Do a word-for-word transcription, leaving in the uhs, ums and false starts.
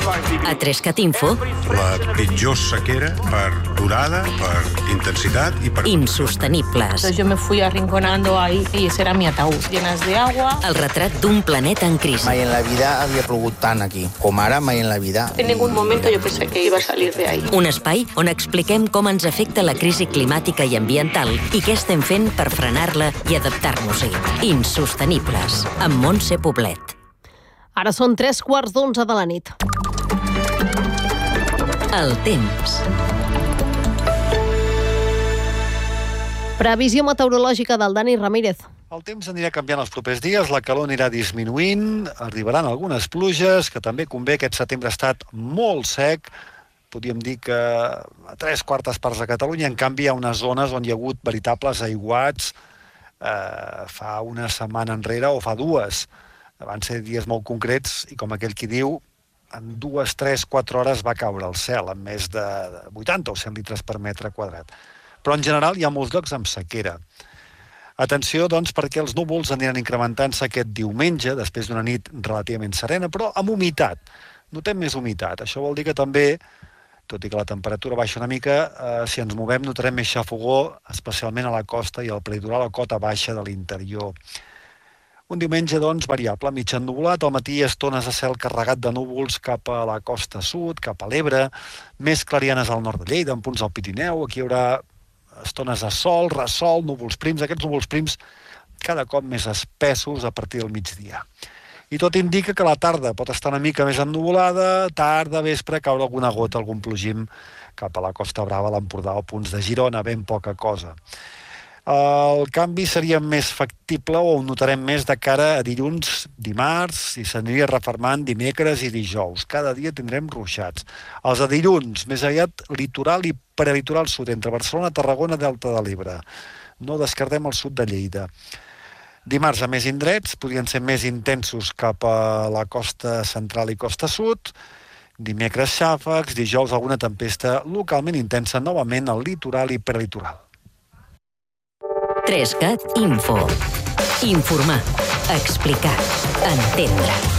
A Trescat Info... La pitjor sequera per durada, per intensitat i per... Insostenibles. Yo me fui arrinconando ahí y ese era mi ataúd, llenas de agua. El retrat d'un planeta en crisi. Mai en la vida havia plogut tant aquí, com ara mai en la vida. En ningún momento yo pensé que iba a salir de ahí. Un espai on expliquem com ens afecta la crisi climàtica i ambiental i què estem fent per frenar-la i adaptar-nos-hi. Insostenibles, amb Montse Poblet. Ara són tres quarts d'onze de la nit. El temps. Previsió meteorològica del Dani Ramírez. El temps anirà canviant els propers dies, la calor anirà disminuint, arribaran algunes pluges, que també convé, aquest setembre ha estat molt sec, podríem dir que a tres quartes parts de Catalunya, en canvi hi ha unes zones on hi ha hagut veritables aiguats eh, fa una setmana enrere o fa dues. Van ser dies molt concrets i, com aquell qui diu, en dues, tres, quatre hores va caure el cel, amb més de vuitanta o cent litres per metre quadrat. Però en general hi ha molts llocs amb sequera. Atenció, doncs, perquè els núvols aniran incrementant-se aquest diumenge, després d'una nit relativament serena, però amb humitat. Notem més humitat. Això vol dir que també, tot i que la temperatura baixa una mica, eh, si ens movem notarem més xafogor, especialment a la costa i al prelitoral, a cota baixa de l'interior. Un diumenge, doncs, variable, mig ennuvolat, al matí estones de cel carregat de núvols cap a la costa sud, cap a l'Ebre, més clarianes al nord de Lleida, en punts del Pirineu, aquí hi haurà estones de sol, ressol, núvols prims, aquests núvols prims cada cop més espessos a partir del migdia. I tot indica que la tarda pot estar una mica més ennuvolada, tarda, vespre, caure alguna gota, algun plogim cap a la Costa Brava, l'Empordà o punts de Girona, ben poca cosa. El canvi seria més factible o ho notarem més de cara a dilluns, dimarts, i s'aniria refermant dimecres i dijous. Cada dia tindrem ruixats. Els de dilluns, més aviat litoral i prelitoral sud, entre Barcelona, Tarragona, Delta de l'Ebre. No descartem el sud de Lleida. Dimarts, a més indrets, podrien ser més intensos cap a la costa central i costa sud. Dimecres xàfecs, dijous alguna tempesta localment intensa, novament al litoral i prelitoral. Trescat Info. Informar, explicar, entendre.